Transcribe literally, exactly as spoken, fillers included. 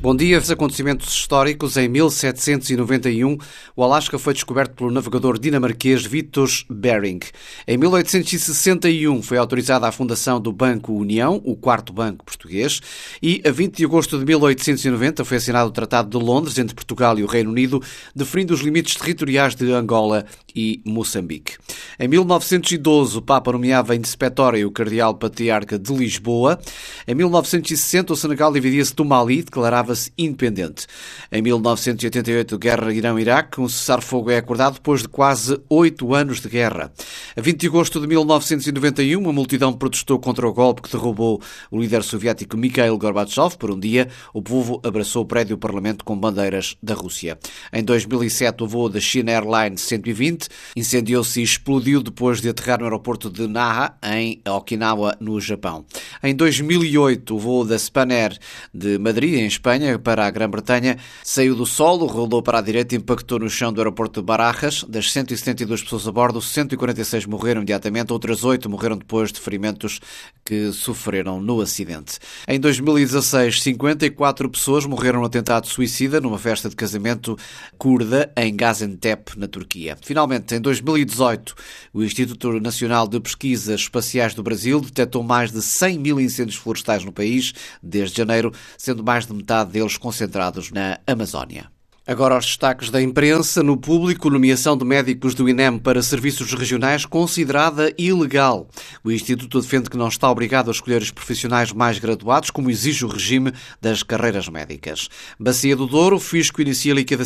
Bom dia. Acontecimentos históricos. Em mil setecentos e noventa e um, o Alasca foi descoberto pelo navegador dinamarquês Vitus Bering. Em mil oitocentos e sessenta e um, foi autorizada a fundação do Banco União, o quarto banco português, e a vinte de agosto de mil oitocentos e noventa foi assinado o Tratado de Londres entre Portugal e o Reino Unido, definindo os limites territoriais de Angola e Moçambique. Em mil novecentos e doze, o Papa nomeava Inspectório o Cardeal Patriarca de Lisboa. Em mil novecentos e sessenta, o Senegal dividia-se do Mali, declarava-se independente. Em mil novecentos e oitenta e oito, guerra Irão-Iraque, um cessar-fogo é acordado depois de quase oito anos de guerra. A vinte de agosto de mil novecentos e noventa e um, uma multidão protestou contra o golpe que derrubou o líder soviético Mikhail Gorbachev. Por um dia, o povo abraçou o prédio do Parlamento com bandeiras da Rússia. Em dois mil e sete, o voo da China Airlines cento e vinte incendiou-se e explodiu depois de aterrar no aeroporto de Naha, em Okinawa, no Japão. Em dois mil e oito, o voo da Spanair de Madrid, em Espanha, para a Grã-Bretanha, saiu do solo, rolou para a direita e impactou no chão do aeroporto de Barajas. Das cento e setenta e duas pessoas a bordo, cento e quarenta e seis morreram imediatamente, outras oito morreram depois de ferimentos que sofreram no acidente. Em dois mil e dezasseis, cinquenta e quatro pessoas morreram no atentado suicida numa festa de casamento curda em Gaziantep, na Turquia. Finalmente, em dois mil e dezoito, o Instituto Nacional de Pesquisas Espaciais do Brasil detectou mais de cem mil incêndios florestais no país desde janeiro, sendo mais de metade deles concentrados na Amazónia. Agora os destaques da imprensa. No Público, nomeação de médicos do I N E M para serviços regionais considerada ilegal. O Instituto defende que não está obrigado a escolher os profissionais mais graduados, como exige o regime das carreiras médicas. Bacia do Douro, o fisco inicia a liquidação